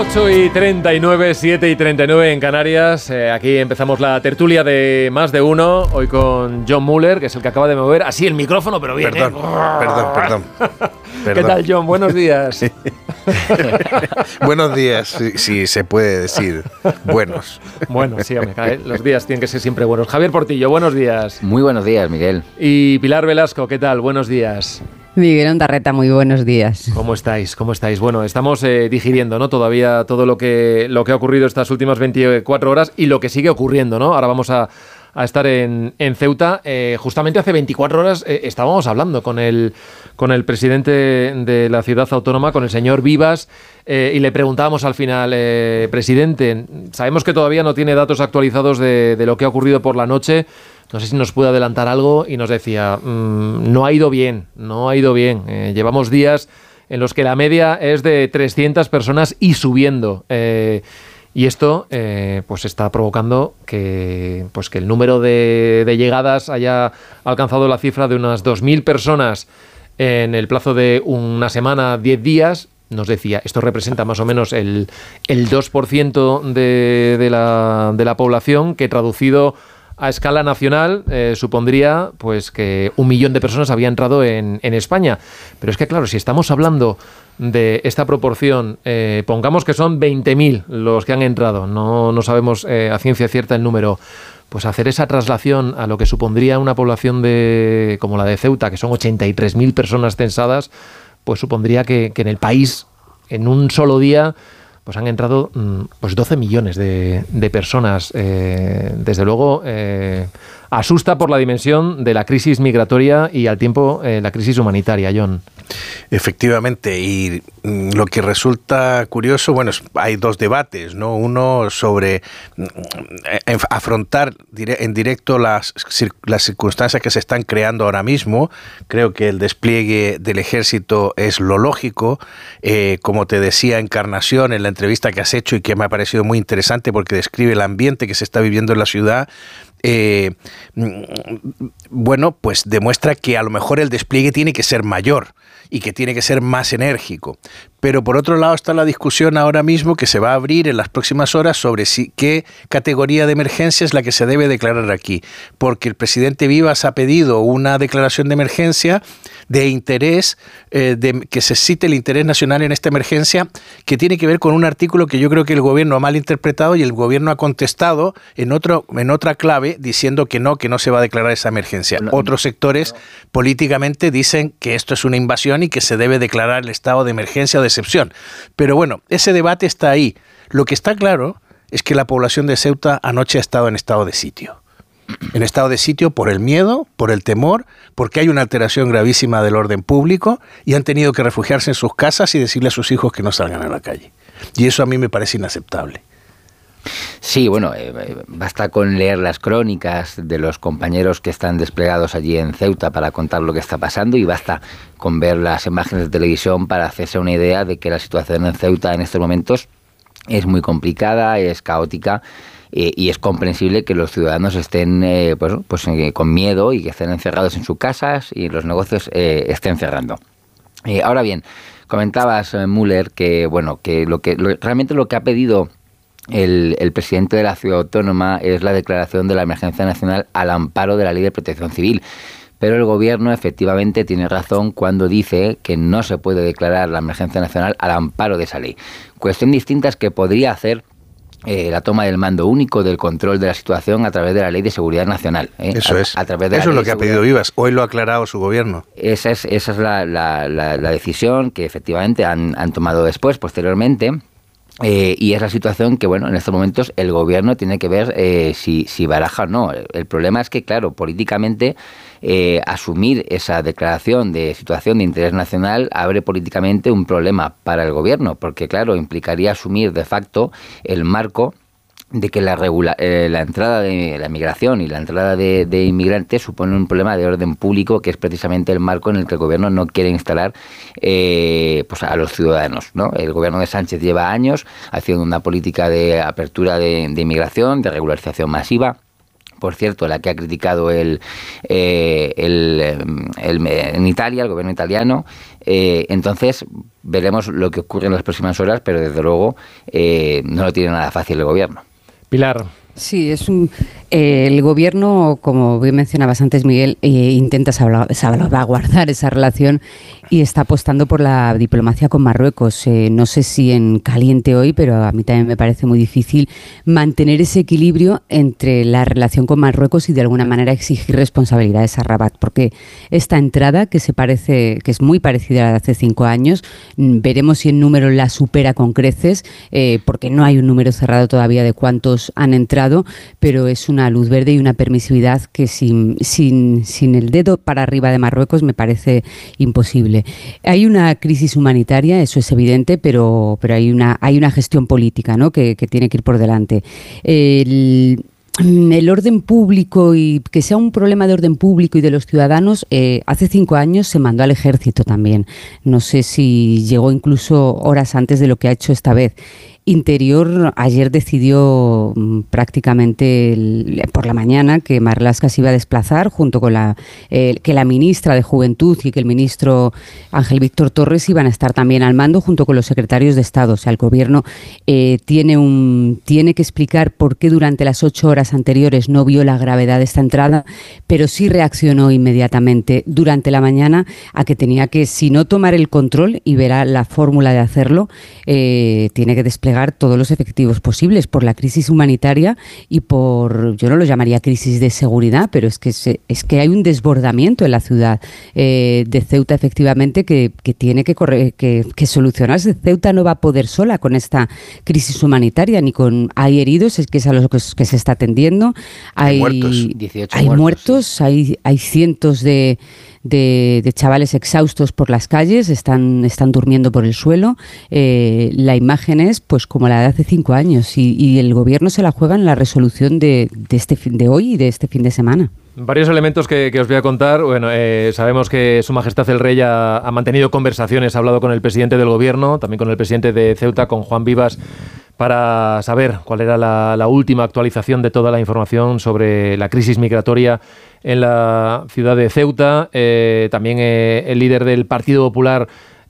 8:39, 7:39 en Canarias. Aquí empezamos la tertulia de Más de Uno. Hoy con John Muller, que es el que acaba de mover así el micrófono, pero bien. Perdón. ¿Qué tal, John? Buenos días. Buenos días, si se puede decir. Buenos. Bueno, sí, hombre, los días tienen que ser siempre buenos. Javier Portillo, buenos días. Muy buenos días, Miguel. Y Pilar Velasco, ¿qué tal? Buenos días. Miguel Ondarreta, muy buenos días. ¿Cómo estáis? Bueno, estamos digiriendo, ¿no? Todavía todo lo que ha ocurrido estas últimas 24 horas y lo que sigue ocurriendo, ¿no? Ahora vamos a estar en Ceuta. Justamente hace 24 horas estábamos hablando con el presidente de la ciudad autónoma, con el señor Vivas, y le preguntábamos al final, presidente, sabemos que todavía no tiene datos actualizados de lo que ha ocurrido por la noche. No sé si nos puede adelantar algo, y nos decía, no ha ido bien. Llevamos días en los que la media es de 300 personas y subiendo. Y esto pues está provocando que el número de llegadas haya alcanzado la cifra de unas 2.000 personas en el plazo de una semana, 10 días. Nos decía, esto representa más o menos el 2% de la población, que traducido a escala nacional supondría pues que 1 millón de personas había entrado en España. Pero es que claro, si estamos hablando de esta proporción, pongamos que son 20.000 los que han entrado, no sabemos a ciencia cierta el número, pues hacer esa traslación a lo que supondría una población como la de Ceuta, que son 83.000 personas censadas, pues supondría que en el país, en un solo día, pues han entrado pues 12 millones de personas. Desde luego, asusta por la dimensión de la crisis migratoria y al tiempo la crisis humanitaria, John. Efectivamente, y lo que resulta curioso, bueno, hay dos debates, ¿no? Uno sobre afrontar en directo las circunstancias que se están creando ahora mismo. Creo que el despliegue del ejército es lo lógico. Como te decía, Encarnación, en la entrevista que has hecho y que me ha parecido muy interesante porque describe el ambiente que se está viviendo en la ciudad, bueno, pues demuestra que a lo mejor el despliegue tiene que ser mayor y que tiene que ser más enérgico. Pero por otro lado está la discusión ahora mismo que se va a abrir en las próximas horas sobre qué categoría de emergencia es la que se debe declarar aquí. Porque el presidente Vivas ha pedido una declaración de emergencia de interés, que se cite el interés nacional en esta emergencia, que tiene que ver con un artículo que yo creo que el gobierno ha malinterpretado y el gobierno ha contestado en otra clave diciendo que no se va a declarar esa emergencia. Otros sectores políticamente dicen que esto es una invasión y que se debe declarar el estado de emergencia o de excepción. Pero bueno, ese debate está ahí. Lo que está claro es que la población de Ceuta anoche ha estado en estado de sitio. En estado de sitio por el miedo, por el temor, porque hay una alteración gravísima del orden público y han tenido que refugiarse en sus casas y decirle a sus hijos que no salgan a la calle. Y eso a mí me parece inaceptable. Sí, bueno, basta con leer las crónicas de los compañeros que están desplegados allí en Ceuta para contar lo que está pasando, y basta con ver las imágenes de televisión para hacerse una idea de que la situación en Ceuta en estos momentos es muy complicada, es caótica, y es comprensible que los ciudadanos estén con miedo y que estén encerrados en sus casas y los negocios estén cerrando. Ahora bien, comentabas, Müller, que realmente lo que ha pedido el presidente de la ciudad autónoma es la declaración de la emergencia nacional al amparo de la Ley de Protección Civil. Pero el gobierno efectivamente tiene razón cuando dice que no se puede declarar la emergencia nacional al amparo de esa ley. Cuestión distinta es que podría hacer la toma del mando único del control de la situación a través de la Ley de Seguridad Nacional. Eso es. A través de eso es lo que ha pedido Vivas. Hoy lo ha aclarado su gobierno. Esa es la decisión que efectivamente han tomado posteriormente. Y es la situación que, bueno, en estos momentos el gobierno tiene que ver si baraja o no. El problema es que, claro, políticamente asumir esa declaración de situación de interés nacional abre políticamente un problema para el gobierno, porque, claro, implicaría asumir de facto el marco de que la entrada de la migración y la entrada de inmigrantes supone un problema de orden público, que es precisamente el marco en el que el gobierno no quiere instalar a los ciudadanos, ¿no? El gobierno de Sánchez lleva años haciendo una política de apertura de inmigración, de regularización masiva, por cierto, la que ha criticado en Italia, el gobierno italiano. Entonces, veremos lo que ocurre en las próximas horas, pero desde luego no lo tiene nada fácil el gobierno. Pilar. Sí, el gobierno, como bien mencionabas antes, Miguel, intenta salvaguardar esa relación y está apostando por la diplomacia con Marruecos. No sé si en caliente hoy, pero a mí también me parece muy difícil mantener ese equilibrio entre la relación con Marruecos y de alguna manera exigir responsabilidades a Rabat, porque esta entrada, que es muy parecida a la de hace 5 años, veremos si en número la supera con creces, porque no hay un número cerrado todavía de cuántos han entrado, pero es una luz verde y una permisividad que sin el dedo para arriba de Marruecos me parece imposible. Hay una crisis humanitaria, eso es evidente, pero hay una gestión política, ¿no?, que tiene que ir por delante. El orden público, y que sea un problema de orden público y de los ciudadanos, hace 5 años se mandó al ejército también. No sé si llegó incluso horas antes de lo que ha hecho esta vez. Interior ayer decidió prácticamente por la mañana que Marlaska se iba a desplazar junto con que la ministra de Juventud y que el ministro Ángel Víctor Torres iban a estar también al mando junto con los secretarios de Estado. O sea, el gobierno tiene que explicar por qué durante las 8 horas anteriores no vio la gravedad de esta entrada, pero sí reaccionó inmediatamente durante la mañana a que tenía que, si no tomar el control, y verá la fórmula de hacerlo, tiene que desplegar todos los efectivos posibles por la crisis humanitaria y yo no lo llamaría crisis de seguridad, pero es que hay un desbordamiento en la ciudad de Ceuta, efectivamente, que tiene que solucionarse. Ceuta no va a poder sola con esta crisis humanitaria, hay heridos, que es a los que se está atendiendo, hay muertos, 18 muertos, sí. hay cientos de chavales exhaustos por las calles, están durmiendo por el suelo. La imagen es pues como la de hace 5 años y el gobierno se la juega en la resolución de hoy y de este fin de semana. Varios elementos que os voy a contar. Bueno, sabemos que Su Majestad el Rey ha mantenido conversaciones, ha hablado con el presidente del gobierno, también con el presidente de Ceuta, con Juan Vivas, para saber cuál era la última actualización de toda la información sobre la crisis migratoria en la ciudad de Ceuta. También el líder del Partido Popular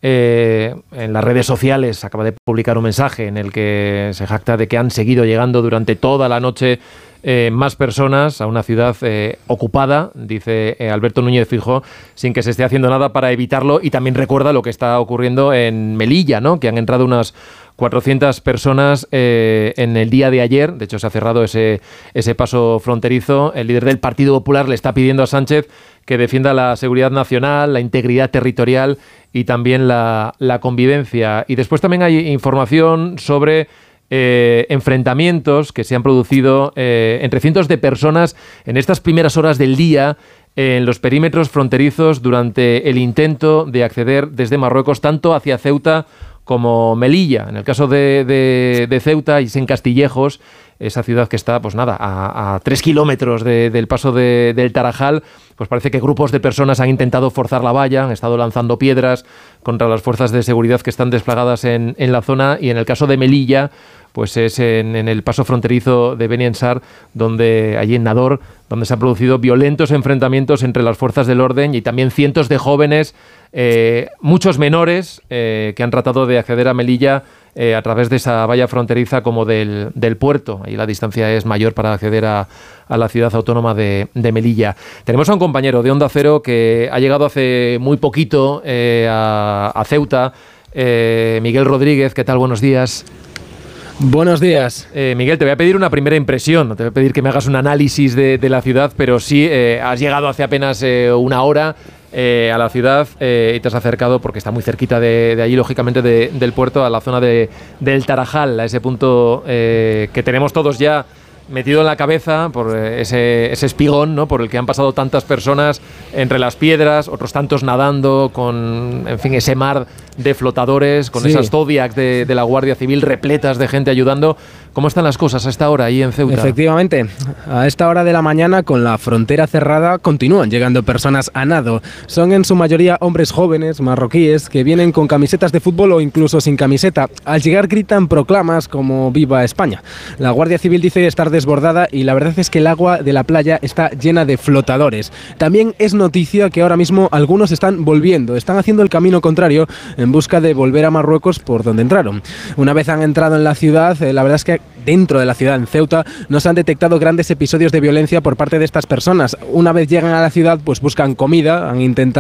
en las redes sociales acaba de publicar un mensaje en el que se jacta de que han seguido llegando durante toda la noche más personas a una ciudad ocupada, dice Alberto Núñez Feijóo, sin que se esté haciendo nada para evitarlo, y también recuerda lo que está ocurriendo en Melilla, ¿no?, que han entrado unas 400 personas en el día de ayer. De hecho, se ha cerrado ese paso fronterizo. El líder del Partido Popular le está pidiendo a Sánchez que defienda la seguridad nacional, la integridad territorial y también la convivencia. Y después también hay información sobre enfrentamientos que se han producido entre cientos de personas en estas primeras horas del día en los perímetros fronterizos durante el intento de acceder desde Marruecos tanto hacia Ceuta como Melilla. En el caso de Ceuta y en Castillejos, esa ciudad que está, pues nada, a 3 kilómetros del paso del Tarajal, pues parece que grupos de personas han intentado forzar la valla, han estado lanzando piedras contra las fuerzas de seguridad que están desplegadas en la zona. Y en el caso de Melilla, pues es en el paso fronterizo de Beni Ensar, allí en Nador, donde se han producido violentos enfrentamientos entre las fuerzas del orden y también cientos de jóvenes, muchos menores, que han tratado de acceder a Melilla a través de esa valla fronteriza como del puerto. Ahí la distancia es mayor para acceder a la ciudad autónoma de Melilla. Tenemos a un compañero de Onda Cero que ha llegado hace muy poquito a Ceuta, Miguel Rodríguez. ¿Qué tal? Buenos días. Buenos días. Miguel, te voy a pedir una primera impresión, no te voy a pedir que me hagas un análisis de la ciudad, pero sí has llegado hace apenas una hora a la ciudad y te has acercado, porque está muy cerquita de allí, lógicamente, del puerto, a la zona del Tarajal, a ese punto que tenemos todos ya metido en la cabeza por ese espigón, ¿no?, por el que han pasado tantas personas entre las piedras, otros tantos nadando con, en fin, ese mar de flotadores, con Sí. esas Zodiacs de la Guardia Civil repletas de gente ayudando. ¿Cómo están las cosas a esta hora ahí en Ceuta? Efectivamente, a esta hora de la mañana, con la frontera cerrada, continúan llegando personas a nado. Son en su mayoría hombres jóvenes, marroquíes, que vienen con camisetas de fútbol o incluso sin camiseta. Al llegar gritan proclamas como ¡Viva España! La Guardia Civil dice estar desbordada y la verdad es que el agua de la playa está llena de flotadores. También es noticia que ahora mismo algunos están volviendo, están haciendo el camino contrario en busca de volver a Marruecos por donde entraron. Una vez han entrado en la ciudad, la verdad es que dentro de la ciudad, en Ceuta, no se han detectado grandes episodios de violencia por parte de estas personas. Una vez llegan a la ciudad, pues buscan comida, han intentado